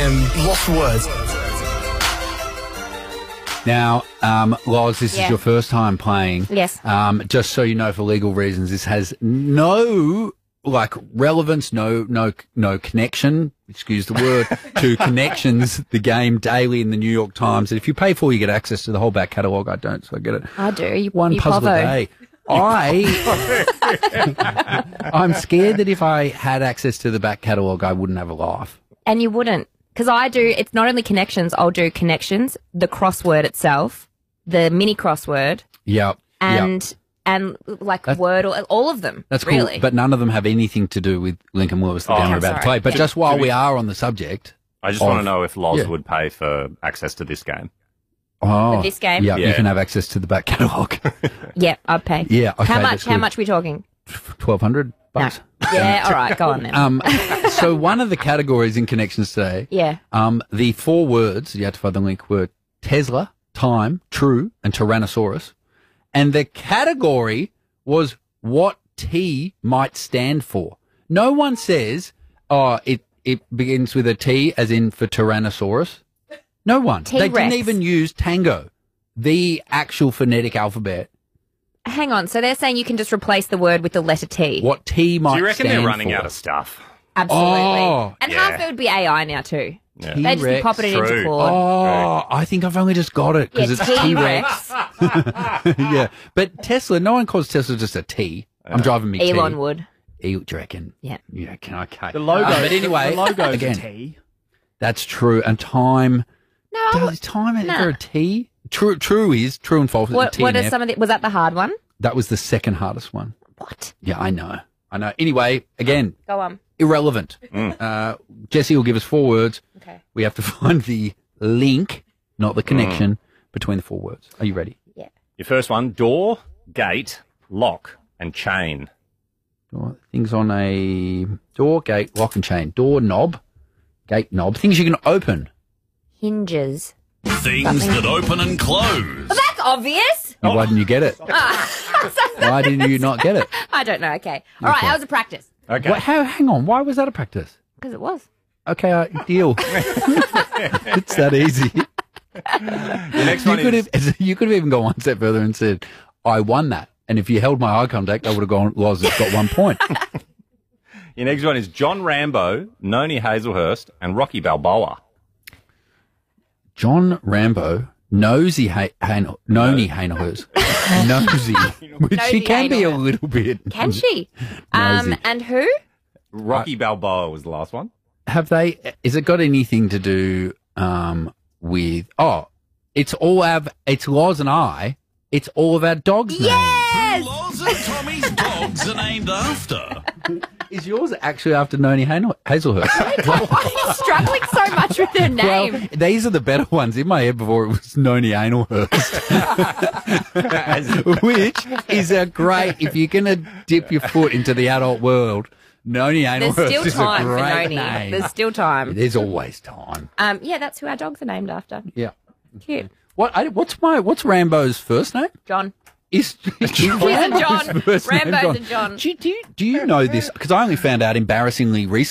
FM Lost Words. Now, Loz, this is your first time playing. Yes. Just so you know, for legal reasons, this has no relevance, no connection. Excuse the word to Connections, the game daily in the New York Times. And if you pay for, you get access to the whole back catalogue. I don't, so I get it. I do. One puzzle a day. I'm scared that if I had access to the back catalogue, I wouldn't have a laugh. And you wouldn't. Because I do, it's not only Connections, I'll do Connections, the crossword itself, the mini crossword. Yep. And Word, all of them. That's cool. Really. But none of them have anything to do with Lincoln Lewis, the game we're about to play. But just while we are on the subject. I just want to know if Loz would pay for access to this game. Oh. For this game? Yeah, you can have access to the back catalogue. Yeah, I'd pay. Yeah, okay. How much are we talking? $1,200? No. Yeah, all right, go on then. So one of the categories in Connections today, the 4 words, you had to find the link, were Tesla, time, true, and Tyrannosaurus. And the category was what T might stand for. No one says, it begins with a T as in for Tyrannosaurus. No one. T-Rex. They didn't even use Tango, the actual phonetic alphabet. Hang on, so they're saying you can just replace the word with the letter T. What T might stand for. Do you reckon they're running out of stuff? Absolutely. Oh, and half of it would be AI now too. Yeah. They just be popping it into Claude. Oh, I think I've only just got it because it's T-Rex. Yeah, but Tesla, no one calls Tesla just a T. I'm driving me Elon T. would. Do you reckon? Yeah. Yeah, okay. The logo. But anyway, the logo's again, a T. That's true. And time. No. Is time ever a T? True is true and false. What are some of the? Was that the hard one? That was the second hardest one. What? Yeah, I know. Anyway, again, Go on. irrelevant. Jesse will give us 4 words. Okay. We have to find the link, not the connection, between the 4 words. Are you ready? Yeah. Your first one, door, gate, lock, and chain. Things on a door, gate, lock, and chain. Door, knob, gate, knob. Things you can open. Hinges. Things that open and close. Well, that's obvious. Why didn't you get it? Why didn't you not get it? I don't know. Okay. All right. That was a practice. Okay. Hang on. Why was that a practice? Because it was. Okay, deal. It's that easy. The next one You could have even gone one step further and said, I won that. And if you held my eye contact, I would have gone, Loz has got 1 point. Your next one is John Rambo, Noni Hazelhurst, and Rocky Balboa. John Rambo, Noni Hazelhurst. Nosy. Which she can be a little bit. Can she? Nosy. And who? Rocky Balboa was the last one. Has it got anything to do with, it's Loz and I, it's all of our dogs' names. Yes! Loz and Tommy's dogs are named after. Is yours actually after Noni Hazelhurst? Why are you struggling so much with her name? Well, these are the better ones in my head before it was Noni Anelhurst. Which is a great, if you're going to dip your foot into the adult world, Noni Anelhurst There's still is time a for great Noni. name. There's still time. There's always time. Yeah, that's who our dogs are named after. Yeah. Cute. What's Rambo's first name? John. Is John. Rambo's Rambo's and John. Do you know this? Because I only found out embarrassingly recently.